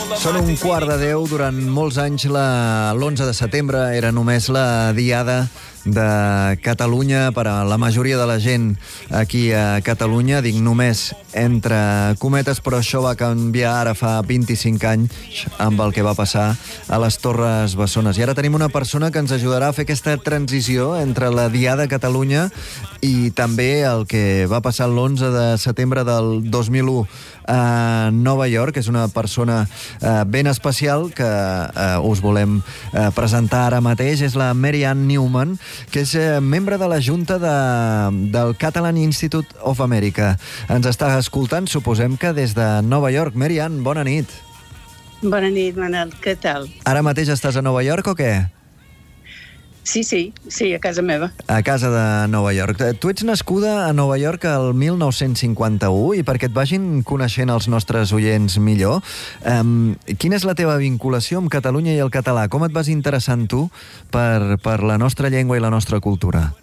Són 1:15. Durant molts anys l'11 de setembre era només la diada de Catalunya per a la majoria de la gent aquí a Catalunya. Dic només entre cometes, però això va canviar ara fa 25 anys amb el que va passar a les Torres Bessones. I ara tenim una persona que ens ajudarà a fer aquesta transició entre la diada a Catalunya i també el que va passar l'11 de setembre del 2001 a Nova York. És una persona ben especial que us volem presentar ara mateix. És la Mary Ann Newman, que és membre de la Junta del Catalan Institute of America. Ens està escoltant, suposem que des de Nova York. Mary Ann, bona nit. Bona nit, Manel. Què tal? Ara mateix estàs a Nova York o què? Sí, a casa meva. A casa de Nova York. Tu ets nascuda a Nova York el 1951 i perquè et vagin coneixent els nostres oients millor, quina és la teva vinculació amb Catalunya i el català? Com et vas interessant tu per la nostra llengua i la nostra cultura?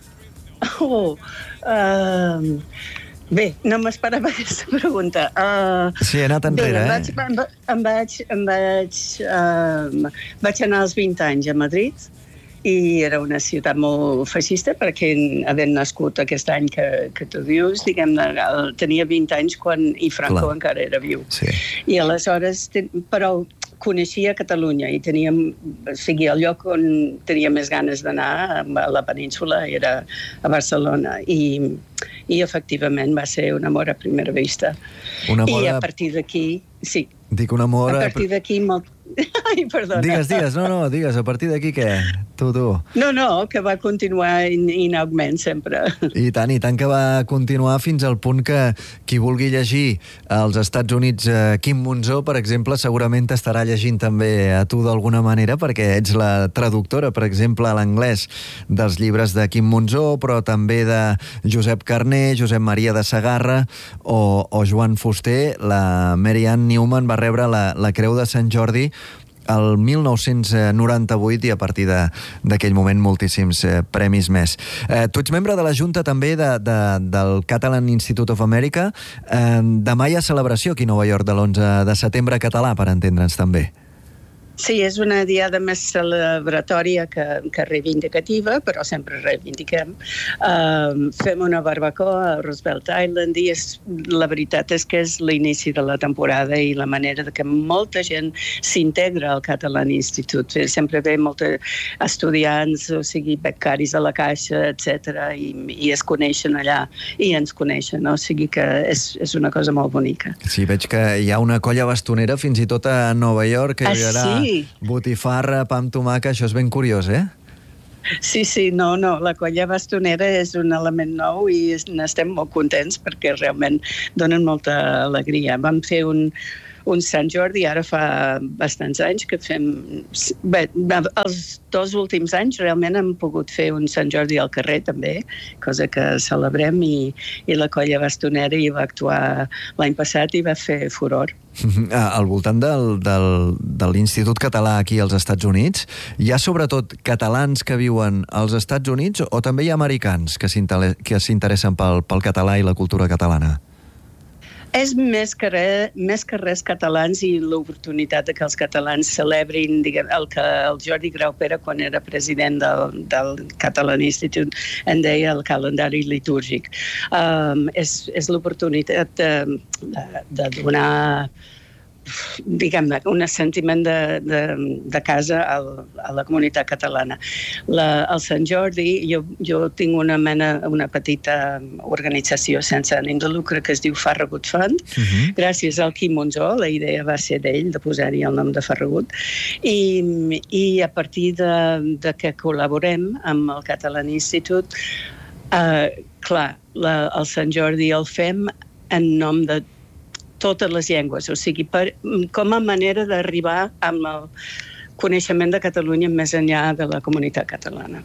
Bé, no m'esperava aquesta pregunta. Sí, he anat enrere, Vaig anar als 20 anys a Madrid i era una ciutat molt feixista perquè havent nascut aquest any que tu dius, diguem-ne, tenia 20 anys i Franco encara era viu. Sí. I aleshores, però coneixia Catalunya i el lloc on tenia més ganes d'anar a la península era a Barcelona i efectivament va ser un amor a primera vista. I a partir d'aquí, sí. Dic un amor... A partir d'aquí molt... Ai, perdona. Digues, digues, a partir d'aquí què? Tu. No, que va continuar in augment sempre. I tant que va continuar fins al punt que qui vulgui llegir als Estats Units Quim Monzó, per exemple, segurament t'estarà llegint també a tu d'alguna manera, perquè ets la traductora, per exemple, a l'anglès dels llibres de Quim Monzó, però també de Josep Carner, Josep Maria de Segarra o Joan Fuster. La Mary Ann Newman va rebre la Creu de Sant Jordi el 1998 i a partir d'aquell moment moltíssims premis més. Tu ets membre de la Junta també del Catalan Institute of America. Demà hi ha celebració aquí a Nova York de l'11 de setembre català, per entendre'ns també. Sí, és una diada més celebratòria que reivindicativa, però sempre reivindiquem. Fem una barbacoa a Roosevelt Island i la veritat és que és l'inici de la temporada i la manera que molta gent s'integra al Catalan Institute. Sempre ve molts estudiants, o sigui, becaris de la Caixa, etc. i es coneixen allà i ens coneixen, o sigui que és una cosa molt bonica. Sí, veig que hi ha una colla bastonera fins i tot a Nova York, que hi haurà... Sí. Botifarra, pa amb tomàquet, això és ben curiós, eh? Sí, no, la colla bastonera és un element nou i n'estem molt contents perquè realment donen molta alegria. Vam fer un Sant Jordi, ara fa bastants anys que fem... Bé, els 2 últims anys realment hem pogut fer un Sant Jordi al carrer també, cosa que celebrem i la colla bastonera hi va actuar l'any passat i va fer furor. Al voltant de l'Institut Català aquí als Estats Units, hi ha sobretot catalans que viuen als Estats Units o també hi ha americans que s'interessen pel català i la cultura catalana? És més que res catalans i l'oportunitat que els catalans celebrin el que el Jordi Graupera, quan era president del Catalan Institute, en deia el calendari litúrgic. És l'oportunitat de donar diguem-ne, un sentiment de casa a la comunitat catalana. El Sant Jordi, jo tinc una petita organització sense ànim de lucre que es diu Farragut Fund. Gràcies al Quim Monzó, la idea va ser d'ell, de posar-hi el nom de Farragut, i a partir de que col·laborem amb el Catalan Institute, clar, el Sant Jordi el fem en nom de totes les llengües, o sigui, com a manera d'arribar amb el coneixement de Catalunya més enllà de la comunitat catalana.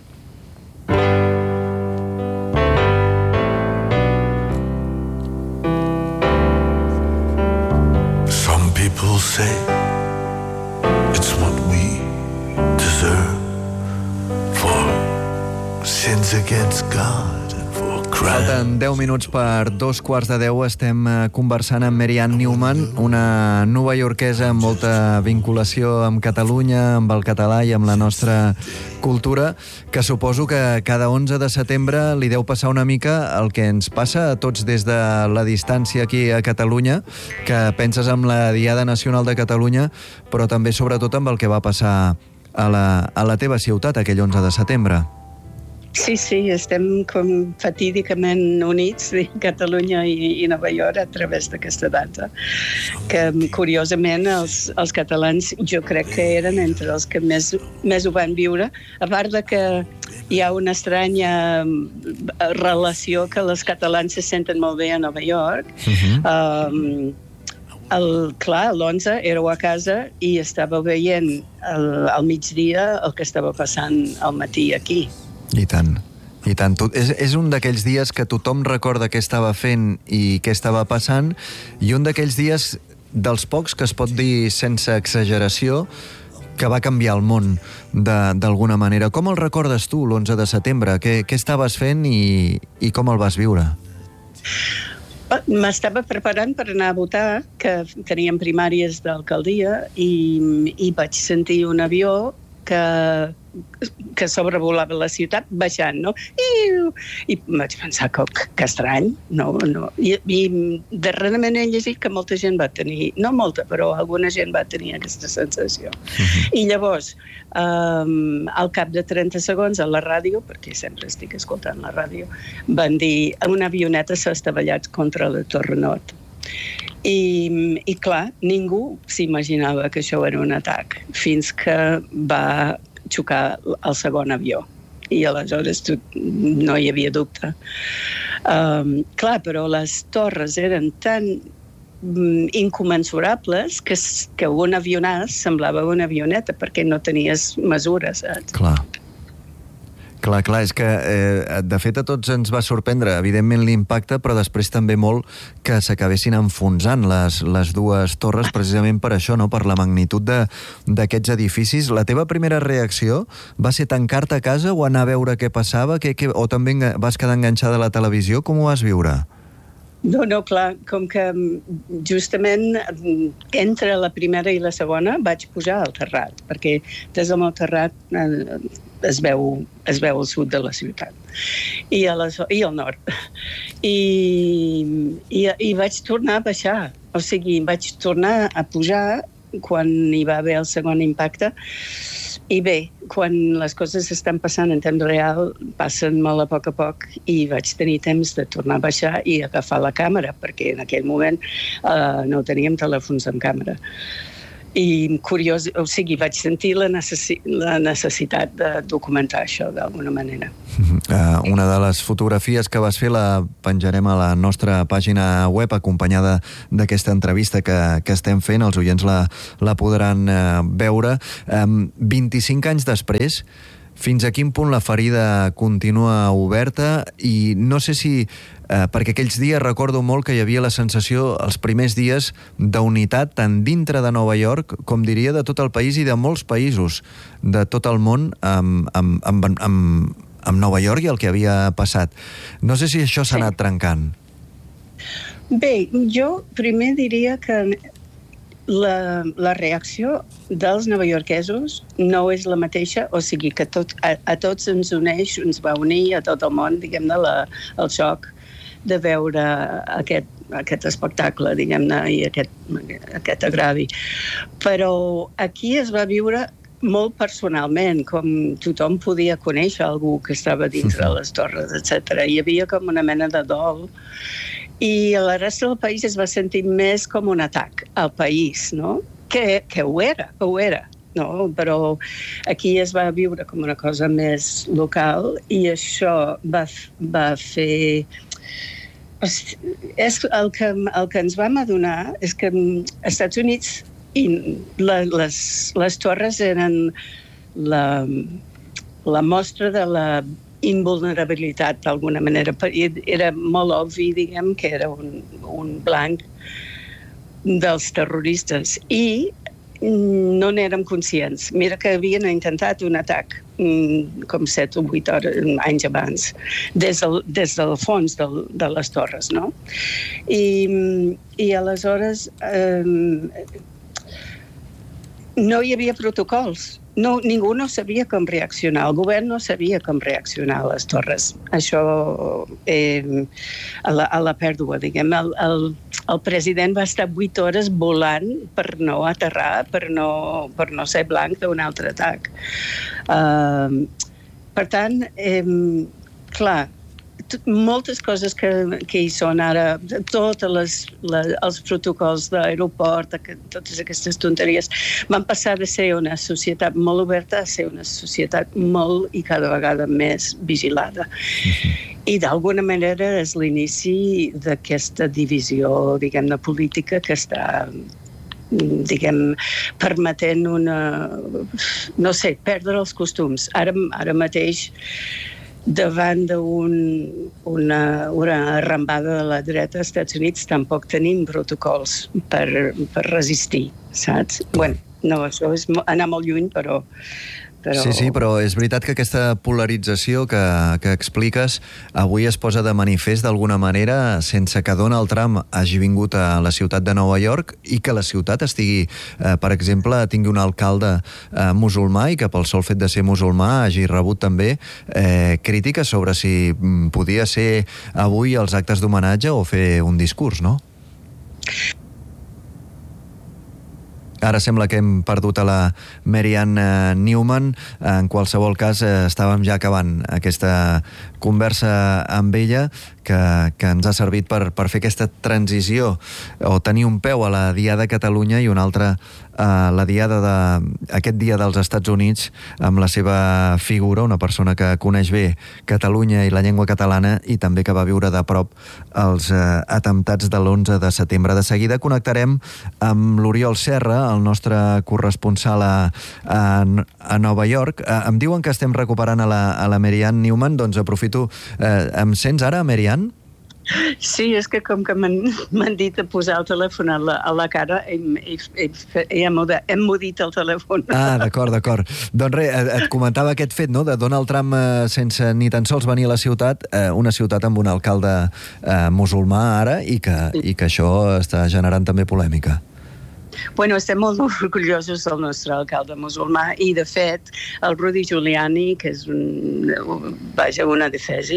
Some people say it's what we deserve for sins against God and for Falten 10 minuts per 2:15. Estem conversant amb Mary-Ann Newman, una novaiorquesa amb molta vinculació amb Catalunya, amb el català i amb la nostra cultura, que suposo que cada 11 de setembre li deu passar una mica el que ens passa a tots des de la distància aquí a Catalunya, que penses en la Diada Nacional de Catalunya, però també sobretot amb el que va passar a la teva ciutat aquell 11 de setembre. Sí, estem com fatídicament units, Catalunya i Nova York, a través d'aquesta data, que curiosament els catalans jo crec que eren entre els que més ho van viure, a part de que hi ha una estranya relació que els catalans se senten molt bé a Nova York. L'11 éreu a casa i estàveu veient al migdia el que estava passant al matí aquí. I tant. És un d'aquells dies que tothom recorda què estava fent i què estava passant, i un d'aquells dies dels pocs que es pot dir sense exageració que va canviar el món d'alguna manera. Com el recordes tu, l'11 de setembre? Què estaves fent i com el vas viure? M'estava preparant per anar a votar, que teníem primàries d'alcaldia, i vaig sentir un avió que sobrevolava la ciutat baixant, no? I vaig pensar que estrany, no? I darrerament he llegit que molta gent va tenir, no molta, però alguna gent va tenir aquesta sensació. I llavors, al cap de 30 segons a la ràdio, perquè sempre estic escoltant la ràdio, van dir una avioneta s'ha estavellat contra la Torre Nord. I clar, ningú s'imaginava que això era un atac, fins que va xocar el segon avió. I aleshores no hi havia dubte. Clar, però les torres eren tan incomensurables que un avionàs semblava una avioneta, perquè no tenies mesures, saps? Clar, és que de fet a tots ens va sorprendre, evidentment, l'impacte, però després també molt que s'acabessin enfonsant les dues torres, precisament per això, no? Per la magnitud d'aquests edificis. La teva primera reacció va ser tancar-te a casa o anar a veure què passava? O també vas quedar enganxada a la televisió? Com ho vas viure? No, clar, com que justament entre la primera i la segona vaig pujar al terrat, perquè des del meu terrat es veu el sud de la ciutat i el nord. I vaig tornar a baixar, o sigui, vaig tornar a pujar quan hi va haver el segon impacte. I bé, quan les coses estan passant en temps real, passen molt a poc, i vaig tenir temps de tornar a baixar i agafar la càmera, perquè en aquell moment no teníem telèfons amb càmera. I curiós, o sigui, vaig sentir la necessitat de documentar això d'alguna manera. Una de les fotografies que vas fer la penjarem a la nostra pàgina web, acompanyada d'aquesta entrevista que estem fent. Els oients la podran veure. 25 anys després, fins a quin punt la ferida continua oberta? I no sé si... perquè aquells dies recordo molt que hi havia la sensació, els primers dies, d'unitat tant dintre de Nova York, com diria, de tot el país i de molts països de tot el món amb Nova York i el que havia passat. No sé si això s'ha anat trencant. Bé, jo primer diria que la reacció dels novaiorquesos no és la mateixa, o sigui que a tots ens uneix, ens va unir a tot el món, diguem-ne, el xoc de veure aquest espectacle, diguem-ne, i aquest agravi. Però aquí es va viure molt personalment, com tothom podia conèixer algú que estava dintre de les torres, etc. Hi havia com una mena de dol, i la resta del país es va sentir més com un atac al país, no? Que ho era, no? Però aquí es va viure com una cosa més local, i això va fer... El que ens vam adonar és que als Estats Units les torres eren la mostra de la invulnerabilitat, d'alguna manera. Era molt obvi, diguem, que era un blanc dels terroristes. I no n'érem conscients. Mira que havien intentat un atac com 7 o 8 anys abans, des del fons de les torres, no? I aleshores no hi havia protocols. No, ningú no sabia com reaccionar. El govern no sabia com reaccionar a les torres. Això, a la pèrdua, diguem. El president va estar 8 hores volant per no aterrar, per no ser blanc d'un altre atac. Per tant, clar, moltes coses que hi són ara, tots els protocols d'aeroport, totes aquestes tonteries, van passar de ser una societat molt oberta a ser una societat molt i cada vegada més vigilada. I d'alguna manera és l'inici d'aquesta divisió, diguem-ne, política que està permetent perdre els costums. Ara mateix, davant d'una arrambada de la dreta als Estats Units, tampoc tenim protocols per resistir, saps? Bueno, no, això és anar molt lluny, però... Sí, però és veritat que aquesta polarització que expliques avui es posa de manifest d'alguna manera sense que Donald Trump hagi vingut a la ciutat de Nova York i que la ciutat estigui, per exemple, tingui un alcalde musulmà i que pel sol fet de ser musulmà hagi rebut també crítiques sobre si podia ser avui els actes d'homenatge o fer un discurs, no? Ara sembla que hem perdut a la Marianne Newman. En qualsevol cas, estàvem ja acabant aquesta conversa amb ella que ens ha servit per fer aquesta transició o tenir un peu a la Diada de Catalunya i un altre a la Diada d'aquest dia dels Estats Units amb la seva figura, una persona que coneix bé Catalunya i la llengua catalana i també que va viure de prop els atemptats de l'11 de setembre. De seguida connectarem amb l'Oriol Serra, el nostre corresponsal a Nova York. Em diuen que estem recuperant a la Marianne Newman, doncs aprofito. Em sents ara, Marianne? Sí, és que com que m'han dit de posar el telèfon a la cara, hem mudit el telèfon. Ah, d'acord. Doncs res, et comentava aquest fet, no?, de Donald Trump sense ni tan sols venir a la ciutat, una ciutat amb un alcalde musulmà ara, i que això està generant també polèmica. Bueno, estem molt orgullosos del nostre alcalde musulmà i, de fet, el Rudy Giuliani, que és una defesi,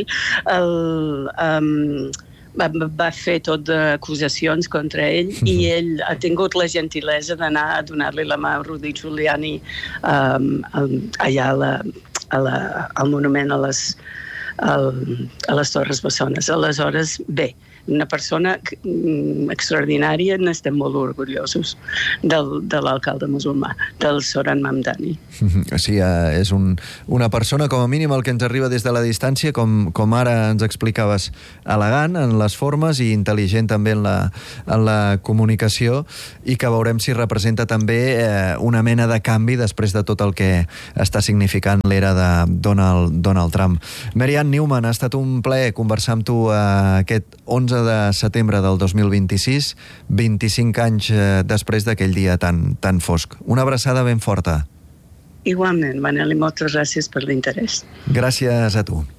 va fer tot d'acusacions contra ell i ell ha tingut la gentilesa d'anar a donar-li la mà a Rudy Giuliani allà al monument a les Torres Bessones. Aleshores, bé, una persona extraordinària, n'estem molt orgullosos de l'alcalde musulmà, del Zohran Mamdani. Sí, és una persona, com a mínim, el que ens arriba des de la distància, com ara ens explicaves, elegant en les formes i intel·ligent també en la comunicació, i que veurem si representa també una mena de canvi després de tot el que està significant l'era de Donald Trump. Marianne Newman, ha estat un plaer conversar amb tu aquest 11 de setembre del 2026, 25 anys després d'aquell dia tan fosc. Una abraçada ben forta. Igualment, Manel, i moltes gràcies per l'interès. Gràcies a tu.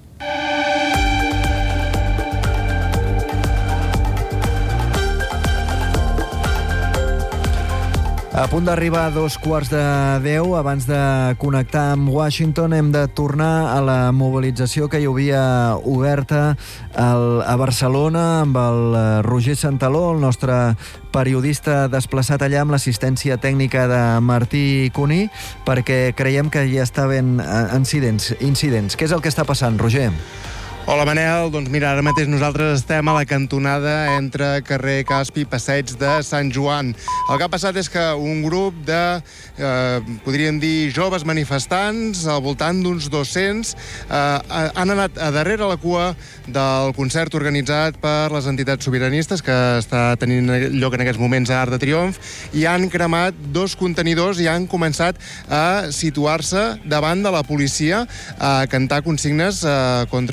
A punt d'arribar a 9:15. Abans de connectar amb Washington hem de tornar a la mobilització que hi havia oberta a Barcelona amb el Roger Santaló, el nostre periodista desplaçat allà amb l'assistència tècnica de Martí Cuní, perquè creiem que hi està havent incidents. Què és el que està passant, Roger? Hola, Manel. Doncs mira, ara mateix nosaltres estem a la cantonada entre carrer Caspi i Passeig de Sant Joan. El que ha passat és que un grup de, podríem dir, joves manifestants, al voltant d'uns 200, han anat a darrere la cua del concert organitzat per les entitats sobiranistes que està tenint lloc en aquests moments a Arc de Triomf, i han cremat 2 contenidors i han començat a situar-se davant de la policia a cantar consignes contra la policia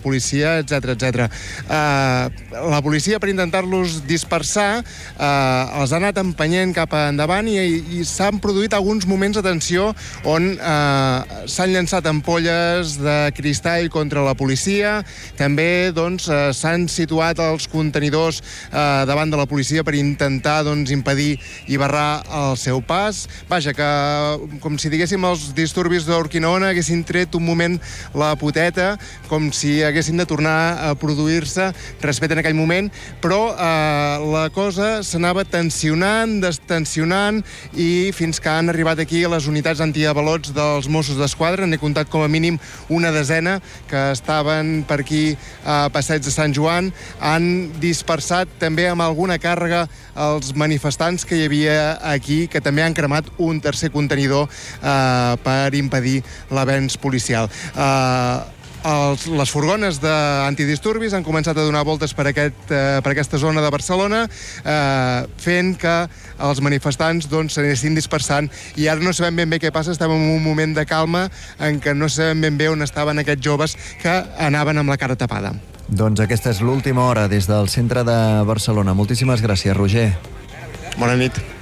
policia, etc. La policia, per intentar-los dispersar, els ha anat empenyent cap endavant i s'han produït alguns moments de tensió on s'han llançat ampolles de cristall contra la policia. També s'han situat els contenidors davant de la policia per intentar impedir i barrar el seu pas. Vaja, que com si diguéssim els disturbis d'Urquinaona haguessin tret un moment la poteta, com si haguessin de tornar a produir-se respecte en aquell moment, però la cosa s'anava tensionant, destensionant, i fins que han arribat aquí les unitats antiavalots dels Mossos d'Esquadra. N'he comptat com a mínim una desena que estaven per aquí a Passeig de Sant Joan. Han dispersat també amb alguna càrrega els manifestants que hi havia aquí, que també han cremat un tercer contenidor per impedir l'avenç policial. Les furgones d'antidisturbis han començat a donar voltes per aquesta zona de Barcelona, fent que els manifestants s'anessin dispersant, i ara no sabem ben bé què passa. Estem en un moment de calma en què no sabem ben bé on estaven aquests joves que anaven amb la cara tapada. Doncs aquesta és l'última hora des del centre de Barcelona. Moltíssimes gràcies, Roger. Bona nit.